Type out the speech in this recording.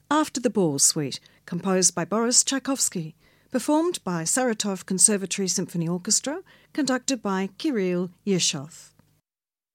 After the Ball Suite, composed by Boris Tchaikovsky, performed by Saratov Conservatory Symphony Orchestra, conducted by Kirill Yershov.